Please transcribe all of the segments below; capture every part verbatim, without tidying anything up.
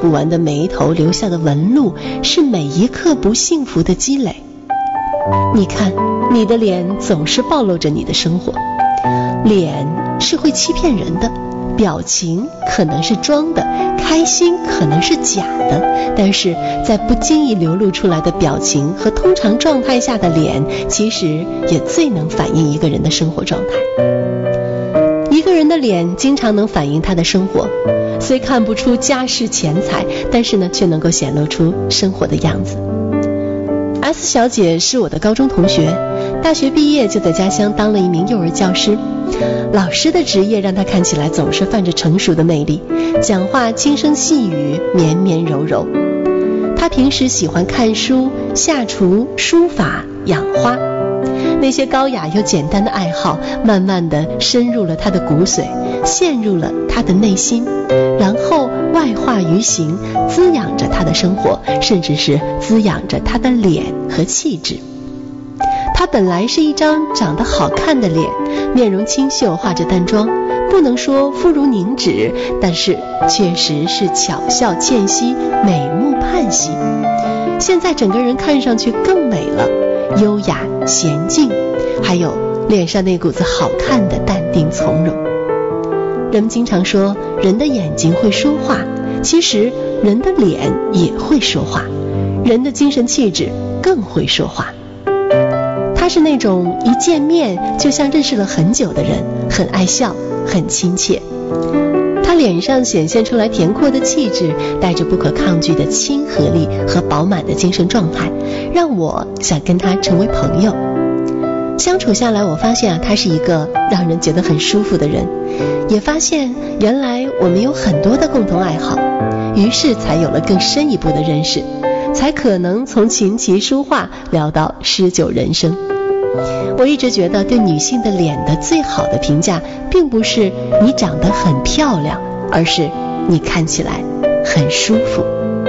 不完的眉头留下的纹路，是每一刻不幸福的积累。你看，你的脸总是暴露着你的生活。脸是会欺骗人的，表情可能是装的，开心可能是假的，但是在不经意流露出来的表情和通常状态下的脸，其实也最能反映一个人的生活状态。一个人的脸经常能反映他的生活，虽看不出家世钱财，但是呢，却能够显露出生活的样子。S 小姐是我的高中同学，大学毕业就在家乡当了一名幼儿教师。老师的职业让她看起来总是泛着成熟的魅力，讲话轻声细语，绵绵柔柔。她平时喜欢看书、下厨、书法、养花，那些高雅又简单的爱好慢慢地深入了她的骨髓，陷入了她的内心，然后外化于形，滋养着她的生活，甚至是滋养着她的脸和气质。她本来是一张长得好看的脸，面容清秀，化着淡妆，不能说肤如凝脂，但是确实是巧笑倩兮，美目盼兮。现在整个人看上去更美了，优雅娴静，还有脸上那股子好看的淡定从容。人们经常说人的眼睛会说话，其实人的脸也会说话，人的精神气质更会说话。他是那种一见面就像认识了很久的人，很爱笑，很亲切。他脸上显现出来田阔的气质，带着不可抗拒的亲和力和饱满的精神状态，让我想跟他成为朋友。相处下来，我发现啊，他是一个让人觉得很舒服的人，也发现原来我们有很多的共同爱好，于是才有了更深一步的认识，才可能从琴棋书画聊到诗酒人生。我一直觉得对女性的脸的最好的评价，并不是你长得很漂亮，而是你看起来很舒服。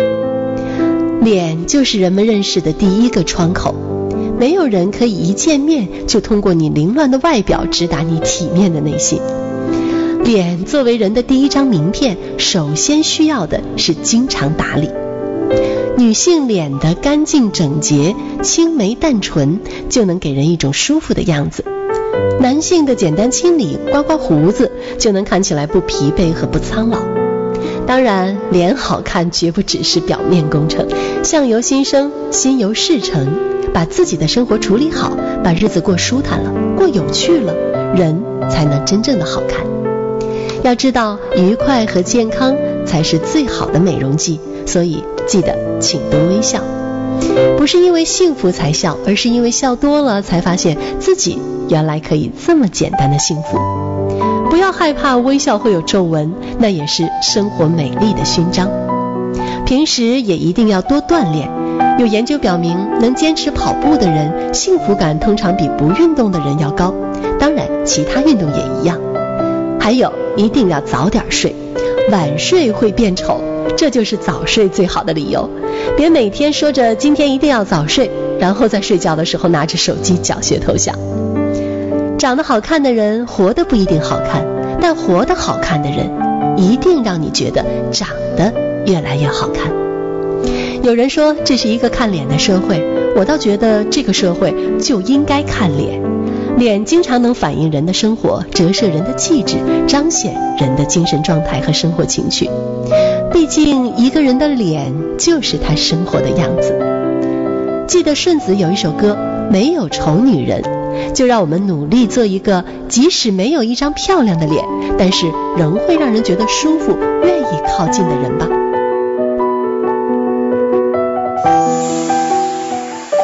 脸就是人们认识的第一个窗口，没有人可以一见面就通过你凌乱的外表直达你体面的内心。脸作为人的第一张名片，首先需要的是经常打理。女性脸的干净整洁，青眉淡唇，就能给人一种舒服的样子。男性的简单清理，刮刮胡子，就能看起来不疲惫和不苍老。当然，脸好看绝不只是表面工程，相由心生，心由事成，把自己的生活处理好，把日子过舒坦了，过有趣了，人才能真正的好看。要知道，愉快和健康才是最好的美容剂，所以记得请多微笑。不是因为幸福才笑，而是因为笑多了才发现自己原来可以这么简单的幸福。不要害怕微笑会有皱纹，那也是生活美丽的勋章。平时也一定要多锻炼，有研究表明，能坚持跑步的人幸福感通常比不运动的人要高，当然其他运动也一样。还有，一定要早点睡，晚睡会变丑，这就是早睡最好的理由。别每天说着今天一定要早睡，然后在睡觉的时候拿着手机缴械投降。长得好看的人活得不一定好看，但活得好看的人一定让你觉得长得越来越好看。有人说这是一个看脸的社会，我倒觉得这个社会就应该看脸。脸经常能反映人的生活，折射人的气质，彰显人的精神状态和生活情趣。毕竟一个人的脸就是他生活的样子。记得顺子有一首歌，没有丑女人，就让我们努力做一个即使没有一张漂亮的脸，但是仍会让人觉得舒服，愿意靠近的人吧。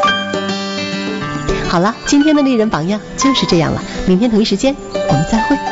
好了，今天的丽人榜样就是这样了，明天同一时间我们再会。